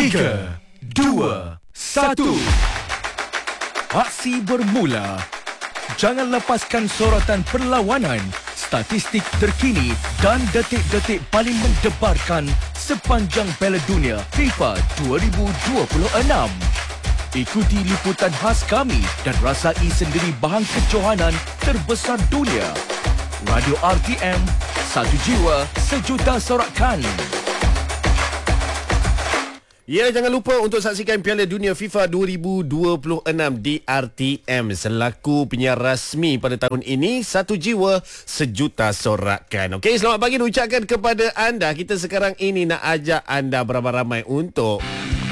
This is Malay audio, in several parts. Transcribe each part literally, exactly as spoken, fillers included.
tiga, dua, satu. Aksi bermula. Jangan lepaskan sorotan perlawanan, statistik terkini dan detik-detik paling mendebarkan sepanjang Piala Dunia FIFA dua ribu dua puluh enam. Ikuti liputan khas kami dan rasai sendiri bahan kejohanan terbesar dunia. Radio R T M, satu jiwa, sejuta sorakan. Ya, jangan lupa untuk saksikan Piala Dunia FIFA dua ribu dua puluh enam di R T M. Selaku penyiar rasmi pada tahun ini, satu jiwa, sejuta sorakan. Okey, selamat pagi diucapkan kepada anda. Kita sekarang ini nak ajak anda beramai-ramai untuk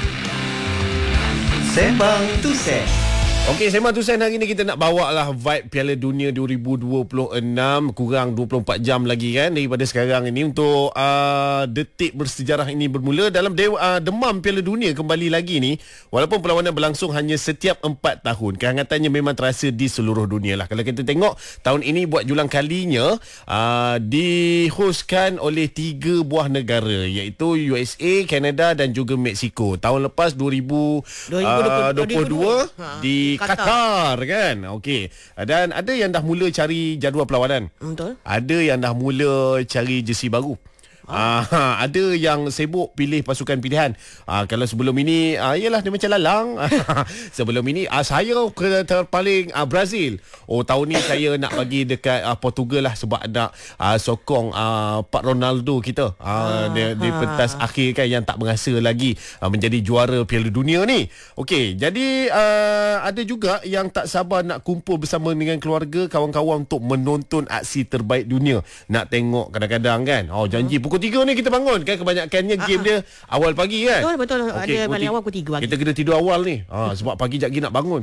Sembang Tusen. Okey, Sembang Tusen hari ni kita nak bawa lah vibe Piala Dunia dua ribu dua puluh enam. Kurang dua puluh empat jam lagi kan daripada sekarang ini untuk uh, detik bersejarah ini bermula. Dalam dewa, uh, demam Piala Dunia kembali lagi ni, walaupun perlawanan berlangsung hanya setiap empat tahun, kehangatannya memang terasa di seluruh dunia lah. Kalau kita tengok, tahun ini buat julang kalinya uh, dihostkan oleh tiga buah negara, iaitu U S A, Canada dan juga Mexico. Tahun lepas dua ribu dua puluh dua ha, di Qatar, Qatar kan. Okey. Dan ada yang dah mula cari jadual perlawanan. Betul. Ada yang dah mula cari jersey baru. Ah, ada yang sibuk pilih pasukan pilihan. Ah, kalau sebelum ini, ah, yalah dia macam lalang. Sebelum ini, ah, saya terpaling ah, Brazil. Oh, tahun ni saya nak bagi dekat ah, Portugal lah sebab nak ah, sokong ah, Pak Ronaldo kita. Ah, di, di pentas akhir kan yang tak berasa lagi ah, menjadi juara Piala Dunia ni. Okey, jadi ah, ada juga yang tak sabar nak kumpul bersama dengan keluarga, kawan-kawan untuk menonton aksi terbaik dunia. Nak tengok kadang-kadang kan. Oh, janji pukul tiga ni kita bangun kan, kebanyakannya game dia awal pagi kan. Betul betul. Okay, ada paling awal pukul tiga pagi. Kita kena tidur awal ni. Ah, sebab pagi jap lagi nak bangun.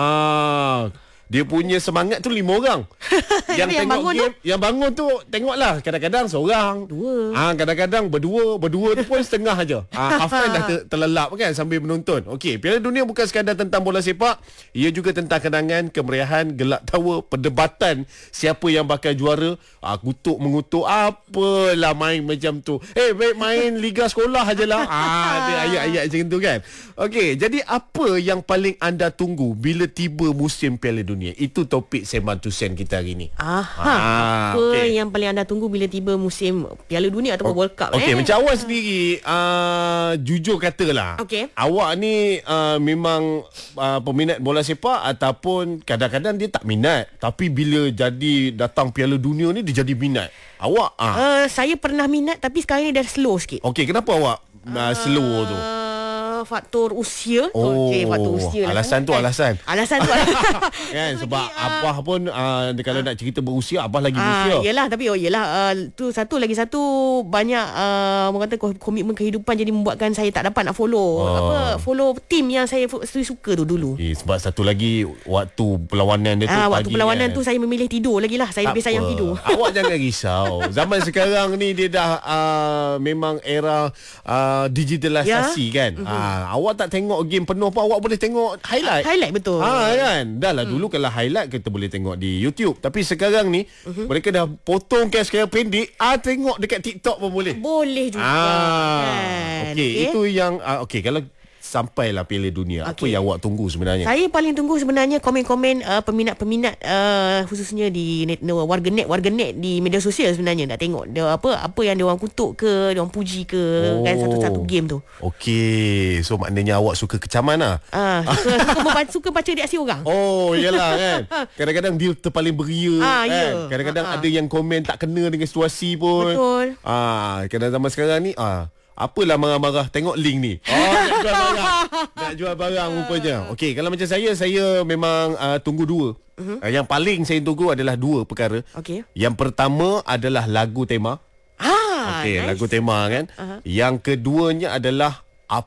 Ah, dia punya semangat tu lima orang. yang, yang tengok bangun game, tu? yang bangun tu tengoklah kadang-kadang seorang. Dua. Ah, kadang-kadang berdua, berdua tu pun setengah aja. Ah, half time dah ter, terlelap kan sambil menonton. Okey, Piala Dunia bukan sekadar tentang bola sepak, ia juga tentang kenangan, kemeriahan, gelak tawa, perdebatan siapa yang bakal juara, ah, kutuk mengutuk, apalah main macam tu. Eh, hey, main liga sekolah ajalah. Ah, ada ayat-ayat macam tu kan. Okey, jadi apa yang paling anda tunggu bila tiba musim Piala Dunia? Itu topik Sembang Tusen kita hari ni. Aha. Ah, apa okay. yang paling anda tunggu bila tiba musim Piala Dunia ataupun O- World Cup? Okey, eh? macam awak sendiri, uh, jujur katalah, Okey. awak ni uh, memang uh, peminat bola sepak ataupun kadang-kadang dia tak minat, tapi bila jadi datang Piala Dunia ni dia jadi minat. Awak? Uh. Uh, saya pernah minat tapi sekarang ni dah slow sikit. Okey, kenapa awak uh, slow tu? Faktor usia. Oh, Okey, faktor usia lah. alasan tu alasan. Alasan tu alasan. Kan sebab lagi, abah pun uh, kalau nak cerita berusia, abah lagi Ah, berusia. yelah, tapi oh yelah, uh, tu satu lagi satu banyak uh, orang kata komitmen kehidupan jadi membuatkan saya tak dapat nak follow Oh. apa follow team yang saya suka tu dulu. Eh, sebab satu lagi waktu perlawanan dia tu Ah, pagi waktu perlawanan kan. tu saya memilih tidur lagi lah. Saya lebih sayang apa. tidur. Awak jangan risau. Zaman sekarang ni dia dah uh, memang era uh, digitalisasi Ya? kan. Mm-hmm. Uh, awak tak tengok game penuh pun awak boleh tengok highlight. Highlight betul. Ah kan. Dah lah mm. dulu kalau highlight kita boleh tengok di YouTube. Tapi sekarang ni mm-hmm. mereka dah potong kan sekali pendek. Ah tengok dekat TikTok pun boleh. Boleh juga. Ah. Kan? Okey, okay. Itu yang uh, okey kalau sampailah Piala Dunia, okay. Apa yang awak tunggu sebenarnya? Saya paling tunggu sebenarnya komen-komen uh, peminat-peminat uh, khususnya di net, no, warganet warganet di media sosial sebenarnya nak tengok dia apa apa yang dia orang kutuk ke, dia orang puji ke, oh. kan satu-satu game tu. Okey, so maknanya awak suka kecaman lah. Ah, suka suka, membaca, suka baca reaksi orang. Oh, iyalah kan. Kadang-kadang dia terpaling beria ah, kan. Ya. Kadang-kadang ah, ada yang komen tak kena dengan situasi pun. Betul. Ah, kadang zaman sekarang ni ah apalah marah-marah, tengok link ni. Oh, nak jual barang. Nak jual barang rupanya. Okey, kalau macam saya, saya memang uh, tunggu dua. Uh-huh. Uh, yang paling saya tunggu adalah dua perkara. Okey. Yang pertama adalah lagu tema. Ah, Okey, nice. lagu tema kan. Uh-huh. Yang keduanya adalah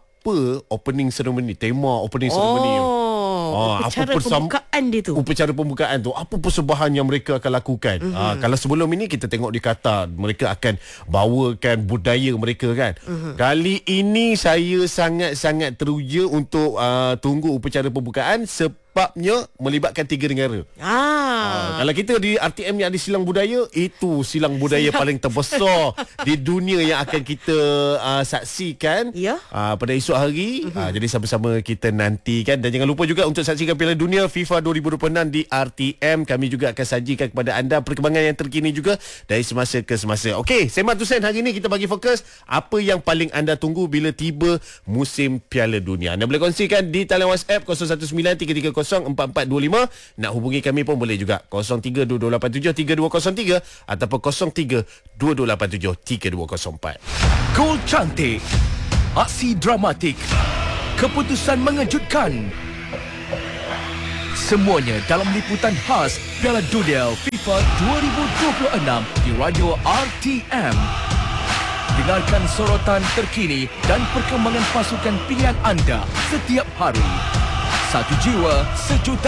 apa opening ceremony, tema opening ceremony. Oh. Oh, upacara apa persam- pembukaan dia tu. Upacara pembukaan tu, apa persembahan yang mereka akan lakukan. Mm-hmm. Uh, kalau sebelum ini kita tengok di Qatar, mereka akan bawakan budaya mereka kan. Mm-hmm. Kali ini saya sangat-sangat teruja untuk uh, tunggu upacara pembukaan. Se- sebabnya melibatkan tiga negara. Ah. Kalau kita di R T M ni ada silang budaya, itu silang budaya paling terbesar di dunia yang akan kita uh, saksikan Ya. uh, pada esok hari. Uh-huh. Uh, jadi sama-sama kita nantikan, dan jangan lupa juga untuk saksikan Piala Dunia FIFA dua ribu dua puluh enam di R T M. Kami juga akan sajikan kepada anda perkembangan yang terkini juga dari semasa ke semasa. Okey, Sembang Tusen hari ini kita bagi fokus apa yang paling anda tunggu bila tiba musim Piala Dunia. Anda boleh kongsikan di talian WhatsApp kosong satu sembilan tiga tiga kosong empat empat dua lima. Nak hubungi kami pun boleh juga kosong tiga dua dua lapan tujuh tiga dua kosong tiga ataupun kosong tiga dua dua lapan tujuh tiga dua kosong empat. Gol cantik, aksi dramatik, keputusan mengejutkan. Semuanya dalam liputan khas Piala Dunia FIFA dua ribu dua puluh enam di Radio R T M. Dengarkan sorotan terkini dan perkembangan pasukan pilihan anda setiap hari. Satu jiwa, sejuta